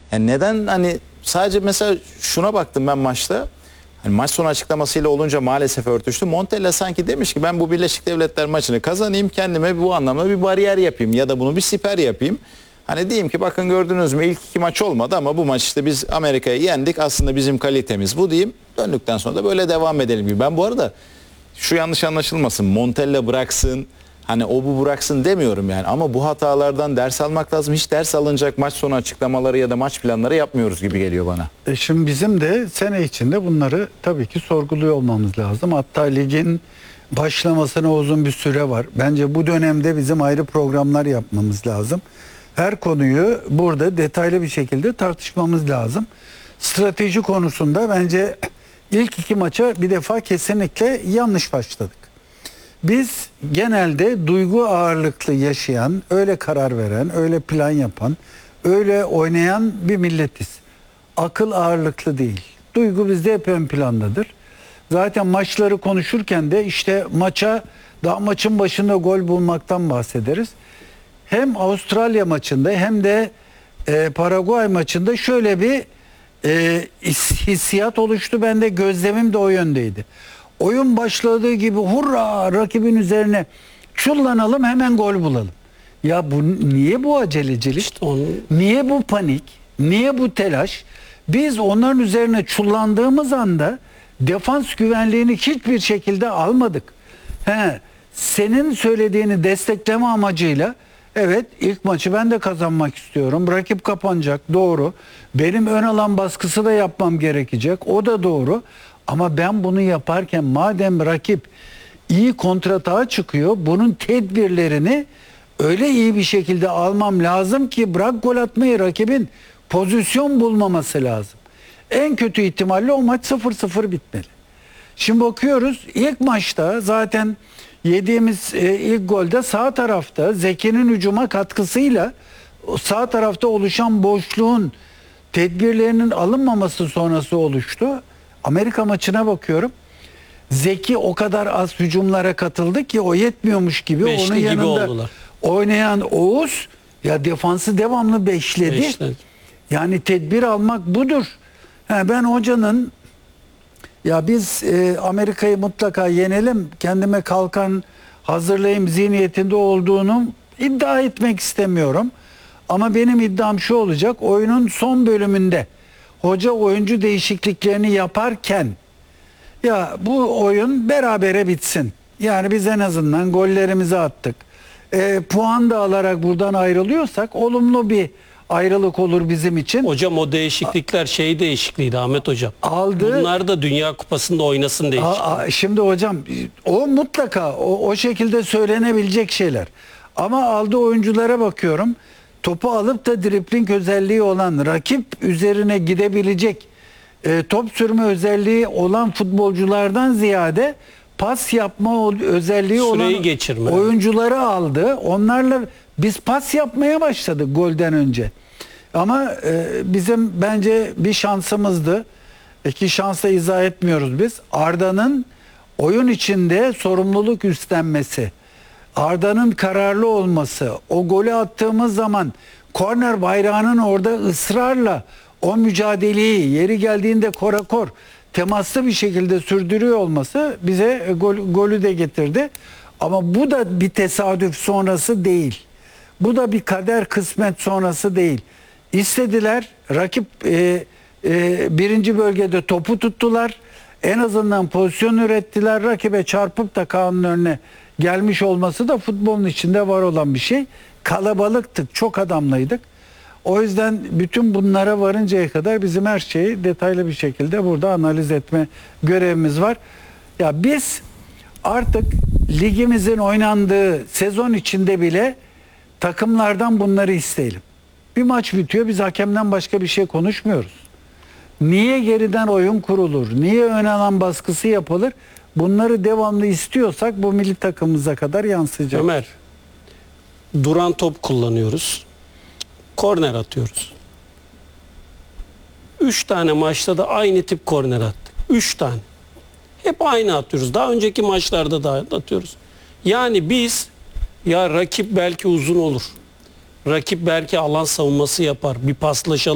Yani neden hani sadece mesela şuna baktım ben maçta. Hani maç sonu açıklamasıyla olunca maalesef örtüştü. Montella sanki demiş ki ben bu Birleşik Devletler maçını kazanayım, kendime bu anlamda bir bariyer yapayım ya da bunu bir siper yapayım. Hani diyeyim ki bakın gördünüz mü ilk iki maç olmadı ama bu maç işte biz Amerika'yı yendik, aslında bizim kalitemiz bu diyeyim. Döndükten sonra da böyle devam edelim gibi. Ben bu arada şu yanlış anlaşılmasın, Montella bıraksın, hani o bu bıraksın demiyorum yani, ama bu hatalardan ders almak lazım. Hiç ders alınacak maç sonu açıklamaları ya da maç planları yapmıyoruz gibi geliyor bana. Şimdi bizim de sene içinde bunları tabii ki sorguluyor olmamız lazım. Hatta ligin başlamasına uzun bir süre var. Bence bu dönemde bizim ayrı programlar yapmamız lazım. Her konuyu burada detaylı bir şekilde tartışmamız lazım. Strateji konusunda bence ilk iki maça bir defa kesinlikle yanlış başladık. Biz genelde duygu ağırlıklı yaşayan, öyle karar veren, öyle plan yapan, öyle oynayan bir milletiz. Akıl ağırlıklı değil. Duygu bizde hep ön plandadır. Zaten maçları konuşurken de işte daha maçın başında gol bulmaktan bahsederiz. Hem Avustralya maçında hem de Paraguay maçında şöyle bir hissiyat oluştu. Ben de gözlemim de o yöndeydi. Oyun başladığı gibi hurra rakibin üzerine çullanalım, hemen gol bulalım. Ya niye bu acelecilik? İşte Niye bu panik? Niye bu telaş? Biz onların üzerine çullandığımız anda defans güvenliğini hiçbir şekilde almadık. Senin söylediğini destekleme amacıyla evet, ilk maçı ben de kazanmak istiyorum. Rakip kapanacak, doğru. Benim ön alan baskısı da yapmam gerekecek, o da doğru. Ama ben bunu yaparken madem rakip iyi kontratağa çıkıyor, bunun tedbirlerini öyle iyi bir şekilde almam lazım ki bırak gol atmayı, rakibin pozisyon bulmaması lazım. En kötü ihtimalle o maç 0-0 bitmeli. Şimdi bakıyoruz ilk maçta zaten yediğimiz ilk golde sağ tarafta Zeki'nin hücuma katkısıyla sağ tarafta oluşan boşluğun tedbirlerinin alınmaması sonrası oluştu. Amerika maçına bakıyorum. Zeki o kadar az hücumlara katıldı ki o yetmiyormuş gibi onun yanında oynayan Oğuz ya defansı devamlı beşledi. Yani tedbir almak budur. Ben hocanın ya biz Amerika'yı mutlaka yenelim, kendime kalkan hazırlayayım zihniyetinde olduğunu iddia etmek istemiyorum. Ama benim iddiam şu olacak: oyunun son bölümünde hoca oyuncu değişikliklerini yaparken ya bu oyun berabere bitsin. Yani biz en azından gollerimizi attık. Puan da alarak buradan ayrılıyorsak olumlu bir ayrılık olur bizim için. Hocam o değişiklikler şey değişikliğiydi Ahmet Hocam. Bunlar da Dünya Kupası'nda oynasın değişikliği. Şimdi hocam o mutlaka o şekilde söylenebilecek şeyler. Ama aldığı oyunculara bakıyorum. Topu alıp da dribling özelliği olan, rakip üzerine gidebilecek, top sürme özelliği olan futbolculardan ziyade pas yapma özelliği olan oyuncuları aldı. Onlarla biz pas yapmaya başladık golden önce. Ama bizim bence bir şansımızdı. İki şansa izah etmiyoruz biz. Arda'nın oyun içinde sorumluluk üstlenmesi, Arda'nın kararlı olması, o golü attığımız zaman korner bayrağının orada ısrarla o mücadeleyi yeri geldiğinde korakor temaslı bir şekilde sürdürüyor olması bize golü de getirdi. Ama bu da bir tesadüf sonrası değil. Bu da bir kader kısmet sonrası değil. İstediler, rakip birinci bölgede topu tuttular. En azından pozisyon ürettiler. Rakibe çarpıp da Kaan'ın önüne gelmiş olması da futbolun içinde var olan bir şey. Kalabalıktık, çok adamlıydık. O yüzden bütün bunlara varıncaya kadar bizim her şeyi detaylı bir şekilde burada analiz etme görevimiz var. Ya biz artık ligimizin oynandığı sezon içinde bile takımlardan bunları isteyelim. Bir maç bitiyor, biz hakemden başka bir şey konuşmuyoruz. Niye geriden oyun kurulur? Niye ön alan baskısı yapılır? Bunları devamlı istiyorsak bu milli takımımıza kadar yansıyacak. Ömer, duran top kullanıyoruz. Korner atıyoruz. 3 tane maçta da aynı tip korner attık. 3 tane. Hep aynı atıyoruz. Daha önceki maçlarda da atıyoruz. Yani biz rakip belki uzun olur. Rakip belki alan savunması yapar. Bir paslaşalım.